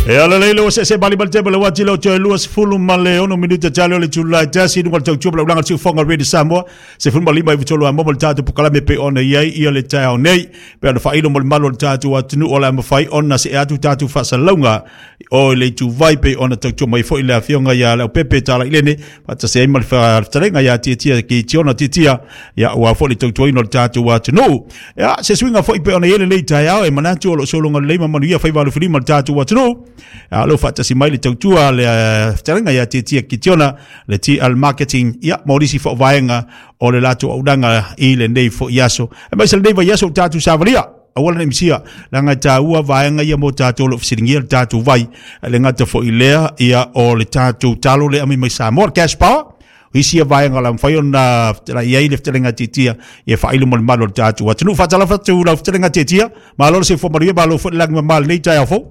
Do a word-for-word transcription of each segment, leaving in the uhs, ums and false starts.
E ala leilo se se bali bali tebele wati lo cho luas fulu male ono minuta talo le chula tasi ngal tau chula ulang si fonga ready Samoa se fulu mali bai vitolo mo mal tatu pukala me pe ona yai ia le tau nei pe na failo mal malo tatu atunu ola mo fai ona se atu tatu fa salonga o le tu vai pe ona tau chuma fo ile afionga ya le pepe tala ile ne pata se mal fa talenga ya titia ki tiona titia ya wa fo le tau tuino tatu atunu ya se swinga fo pe ona ile le tau e manatu lo solonga le manu ia fai valu fili mal tatu atunu alo fata si mai le tautua le talenga ya titia ki tiona le ti al marketing ya morisi fo vaenga o le lato audanga i le nei fo yaso e mai se le nei yaso tatu savalia awala nemsia langa taua vaenga ia mo tatu lo fisingia tatu vai le ngata fo ilea ia o le tatu talo le ami mai Samoa cash power isia vaenga la mfai ona la ia ile talenga titia ia fa ile mo malo tatu watunu fatala fatu la talenga titia malo se fo maria malo fo lang mal nei tai fo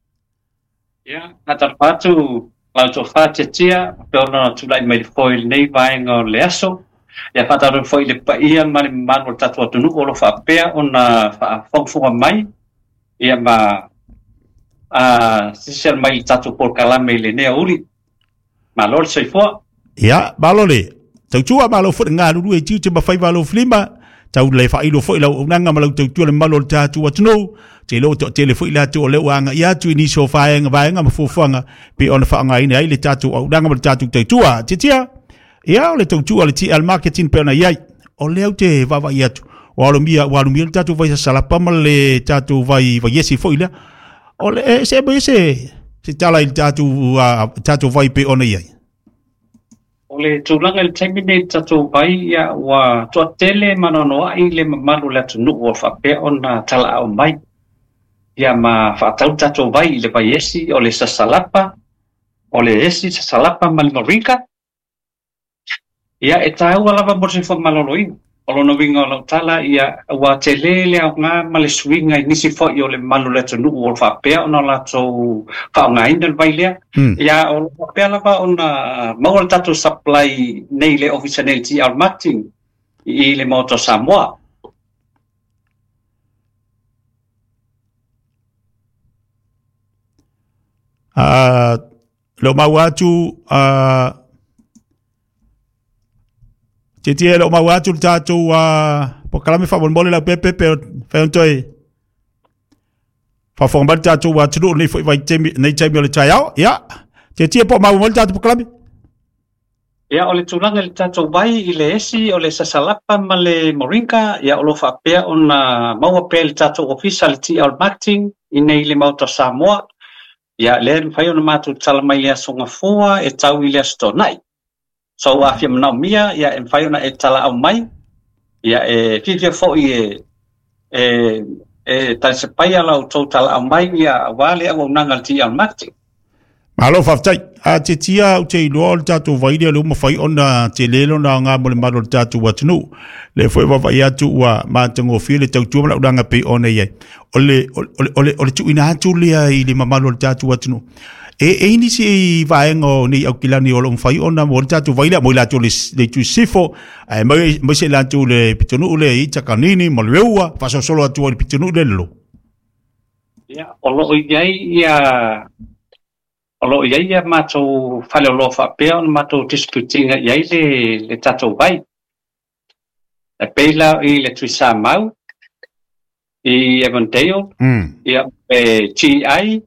ya atar patu la to fate tia pelo tu lai mai foil nei vaenga le aso ya fatar foil le paia mal mal tatu tunu o lo fa pea ona fa fonga mai ia ma a sisel mai tatu por kalame le ne uli malol se fo ya balole tau tua malo fo nga lu e tiu te ba fai valo flima tau le fa ilo fo ila unanga malo tau tua le malo tatu watunu te lo to tele fo ila to le wanga ya tu ni so fa nga va nga fo fanga pe on fa nga ina ile tatu unanga malo tatu tau tua titia ya le tau tua le ti al marketing pe na ya o le te va va ya tu wa lo mia wa lo mia tatu vai sala pa le tatu vai vai yesi fo ila o le se be se se tala il tatu tatu vai pe on ya ole tulanga le terminate tatu vai ya wa to tele manono ai le malu la tunu o fa pe ona tala o mai ya ma fa tau tatu vai le paiesi ole sasalapa ole esi sasalapa malmorinka ya eta wala va mo se fo maloloin olo no vinga lo tala ya wa tele le nga male swinga ni si fo yo le malu la tunu o fa pe ona la to fa nga indel vai le ya o pe la va ona mo tatu supply nei le officiality al marketing i le moto Samoa ah lo mawatu ah Titia lo mawatu tatu wa pokalame fa bon mole la pepe pe fa ontoi fa fon ba tatu wa tru ni foi vai temi nei temi le tayao ya titia po ma mole tatu pokalame ya ole tulanga le tatu vai ile esi ole sasalapa male morinka ya olo fa pe ona mawa pe le tatu official ti al marketing inei le moto Samoa ya le fa ona matu talamai le songa foa e tau ile stonai so afia mna mia ya en faiona e tala au mai ya e fifia fo e e e tal se paia la total au mai ya wale au nanga ti al marketing malo faftai a titia u te lo tatu vai le lo mafai ona te lelo na nga mo le malo tatu watunu le foi va vai atu wa ma tango file tau tu la udanga pe ona ye ole ole ole ole tu ina tu le ai le malo tatu watunu e e ni si vaengo ni au kilani o lo fai ona mo tatu vai la mo la tu le le tu sifo ai mo mo se la tu le pitonu le i takanini mo le ua fa so solo tu le pitonu le lo ya o lo i ya Olo ia ia mato fale lo fa pe on mato disputing ia le le tato vai. E pela i le tuisa mau i Evandale ia e T I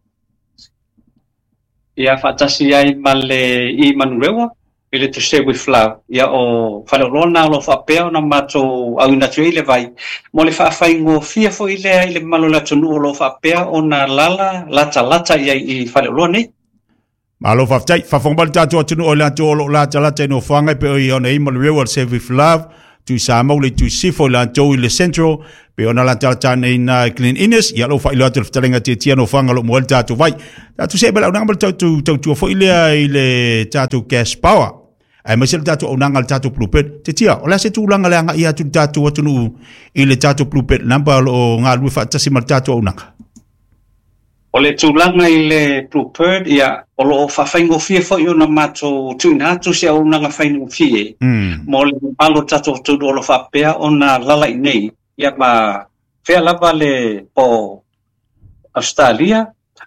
ia fatasi ai male i Manurewa i le tuse with flow ia o fale lo na lo fa pe on mato au na le vai mo le fa fa ngo fia fo ile ile malo la tunu lo fa pe on lala lata lata ia i fale lo nei Malo faftai fa fongbal tatu atunu o la to o la tala teno fanga pe o nei mo le save with love tu Samoa le tu sifo la to le central pe ona la tala na clean ines ya lo fa ilo atu talenga te tiano fanga lo mo tatu vai tatu se bela ona tatu tatu fo ile ile tatu cash power ai ma sel tatu ona ngal tatu plupet te tia ola se tu langa langa ia tu tatu atunu ile tatu plupet namba lo ngalu fa tasi mal tatu ona Ole tulanga ile bluebird ya olo fa faingo fie fo yo na mato tuna tu se o na faingo fie mo le palo tato tu olo fa pea ona lala nei ya ba fe la vale po Australia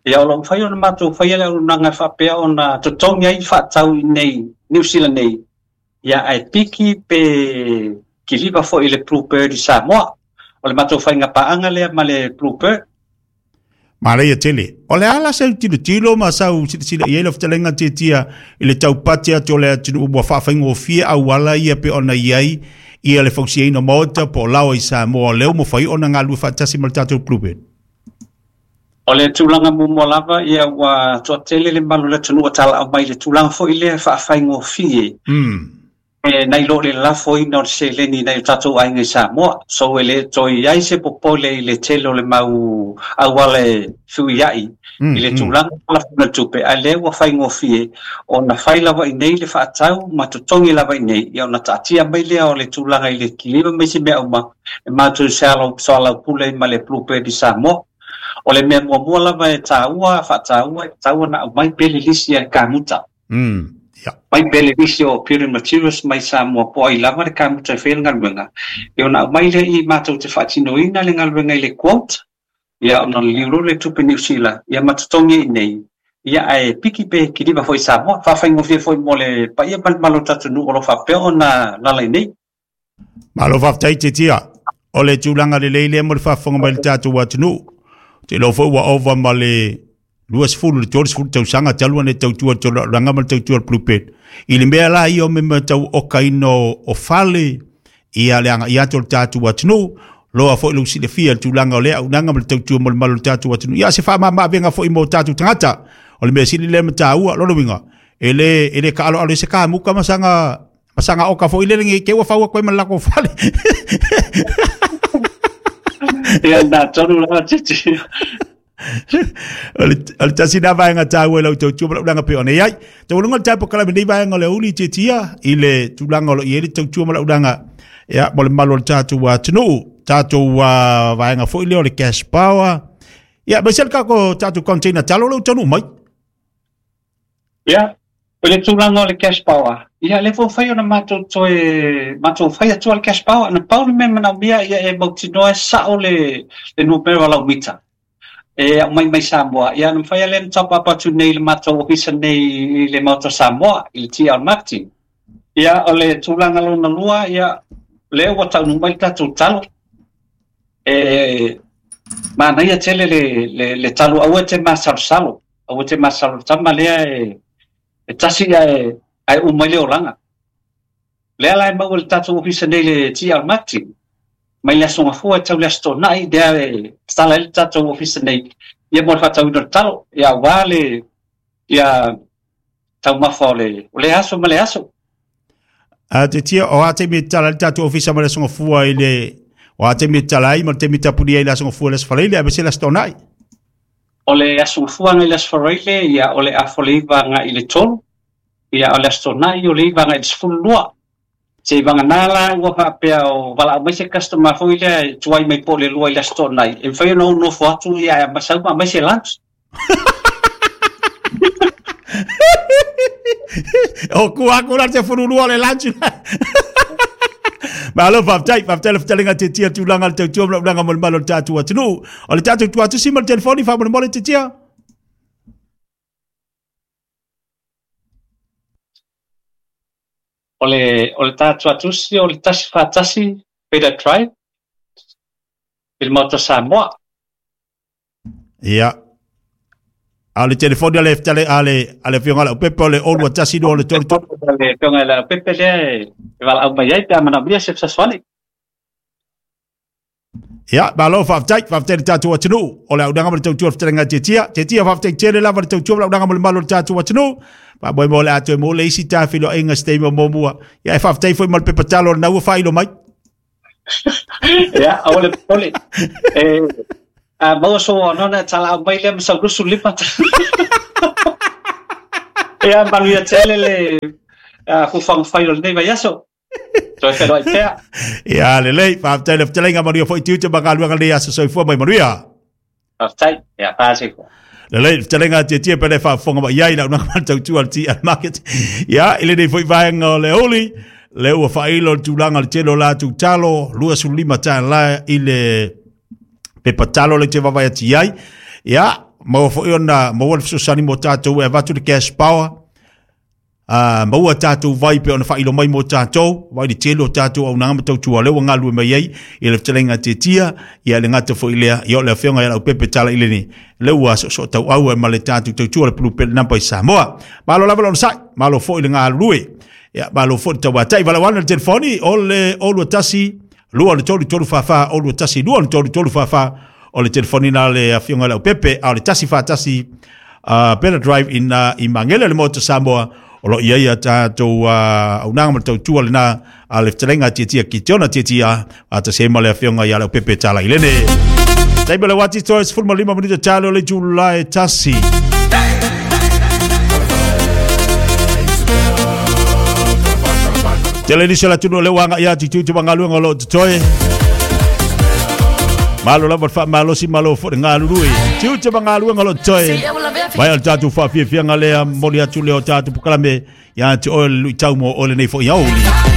ia o lo fai ona matou fai le unanga whapea ona totongi ai whatau nei New Zealand nei ia ai piki pe kiliva fo i le Bluebird i Samoa o le matou fai ngā paanga lea ma le Bluebird ma le ia tele o le ala sau tilo tilo ma sau sila ia le ftalenga titia i le taupati atu o le atinu ua whawhaingo fia au wala ia pe ona iai ia le fausiaina mota po lawa i Samoa leo mo fai ona ngā lua whatasi ma le tatou Bluebird. O le tūlanga mumolava ia wa toa tele le malu le tunua tala au mai le tūlanga fo i le whaafai fie. Mm. E nei lo le la fo i no se leni nei tatou ai ngai Samoa. So e le toi iai se popole i le telo le mau au wale fui iai. Mm, I le tūlanga mm. la funa tupe a le wa whai fie o na whai lava i nei le whaatau ma tutongi lava i nei. Ia o na tatia mai lea o le tūlanga i le kiliwa mai se mea uma. E mātou se alau soalau pule ma le Bluebird i Samoa. O le mea mua mua lava e tāua, whataua, e tāua na mai pele lisi a kāmuta. Mm, yeah. Mai pele lisi o Pure Materials mai Samoa po ai lava le kāmuta e wheel ngalwenga. E o na mai le i mātou te whatinoina le ngalwenga i le quote. Ia o na liuro le tupe New Zealand. Ia matutongi i nei. Ia e piki pe kiriba foi Samoa. Whawhaingo fia foi mo le paia malo tatunu o lo whapeo na lalai nei. Malo whaftai te tia. O le tūlanga le leile mo le whawhonga mai le tātou atunu. Te lo fo wa over ma le luas fulu le tōris fulu tau sanga talua ne tau tua tō ranga ma tau tua Bluebird. I le mea la i o me ma tau o kaino o fale i a le anga i ato le tātua tunu loa fo ilu si le fia tu langa o le au nanga ma le tau tua mo le malu tātua tunu. Ia se wha ma ma venga fo i mo tātu tangata o le mea sili le ma tāua lolo winga. E le, e le ka alo alo se ka muka masanga masanga oka fo i le ngi kewa faua koe ma lako fale. Ia nā tonu la titi. Al tasi na vaenga tāua lau tau tua malanga pe one iai. Tau lunga tāpo kalame nei vaenga le uli titia i le tūlanga o i eri tau tua malanga. Ia, mo le malo le tātou a tunu. Tātou a vaenga fo i leo le cash power. Ia, mai sel kako tātou container talo lau tonu mai. Ia, o le tūlanga o le cash power. Ia, le fo whai o na mātou toe, mātou whai atua le cash power. Na pau le me mana mia ia e mautinoa e sa o le, le numero lau mita. E au mai mai Samoa. Ia, na whai a le na papa tu nei le mātou ofisa nei le mātou Samoa, i le tia al marketing. Ia, o le tūlanga lo na lua, ia, leo wa tau numai tātou talo. E, ma na ia tele le, le, le talo au e te masalo salo. Au e te masalo tama lea e, e tasi e, ai umai leo langa. Lea lai mau le tātou ofisa nei le tia al marketing. Mai le songa fua tau le asto nai, dea e stala le tātou ofisa nei. Ia mo le whatau ino talo, ia wale, ia tau mafa o le, o le aso ma le aso. A te tia o ate mi tala le tātou ofisa ma le songa fua i le, o ate mi tala i ma te mi tapuni ai le songa fua le sfaleile, a bese le asto nai. O le aso fua ngai le sfaleile, ia o le afoleiva ngai le tolu. Ia o le astonai o le vanga i sfulua. Se vanga nala ua whapea o wala mai se customer fo ile tuai mai po le lua i le astonai. E whai no no fo atu ia e masau ma mai se lunch. O kua kura te furulua le lunch. Ma alo whaftai, whaftai le whtalinga te tia tūlanga le tau tuamla ulanga mo le malo le tātua tunu. O le tātua tuatu sima le telefoni wha mo le te tia. O le, o le tātua tusi, o le tasi whātasi, Peter Tribe, il moto Samoa. Ia. A le telefoni ale ftale ale ale fionga la pepe le onu tasi do le tolu. Le fionga la pepe le e wala au mai ai ta mana bia se saswali. Ia, ba lo whaftai, whaftai le tātua tunu. O le au danga mo le tautua whtalinga te tia. Te tia whaftai tere lava le tautua le au danga mo le malo le tātua tunu. Pa boe mo le ato e mo le isi tāwhilo e inga stei mo mua. Ia e whaftai fwoi mo le pepe talo na ua whailo mai. Ia, au le pole. E, a maua so anona tala au mai le msa rusu lipa. Ia, manu ia tele le hufang whailo nei vai aso. So e whero ai pēr. Ia, le lei, whaftai le whtalinga maria fwoi tiuta magalua le aso soi fua mai manuia. Whaftai, ia, pāse kua. Le lei talenga te tia pele fa fonga ba yai na na tau tu al ti al market ya ile nei foi vai ngo le oli le o fa ilo tu langa le telo la tu talo lua su lima ta la ile pe patalo le te va vai ti yai ya mau fo ona mau so sani mo tatou e vatu de cash power a mau tatou vai pe ona fa ilo mai mo tatou vai di telo tatou au nanga tau tua le wanga lu mai ai i le tlenga te tia ia le ngata fo ile ia le fionga ia pepe tala ile ni le wa so so tau au e male tatou tau tua le plu pe na pa Samoa malo la lo sai malo fo ile nga lui ia malo fo tau tai vala wana telefoni ole ole tasi lua le tolu tolu fa fa ole tasi lua le tolu tolu fa fa o le telefoni na le afionga le pepe au le tasi fa tasi uh, better drive in uh, in Mangele le moto Samoa o lo ia ia tātou au nanga ma tau tua le na a le ftelenga tiatia ki tiona tiatia a ta sema le afionga ia le pepe tala i lene taiba le wati toes fulma lima minita talo le Julai tasi tele ni sela tuno le wanga ia ti tu bangalu ngolo toe malo la fa malo si malo fo ngalu lui tiu te bangalu ngolo toe vai al tatu fa fia fia ngale moli atu le tatu pukalame ya ti o lu tau mo o le nei fo yauli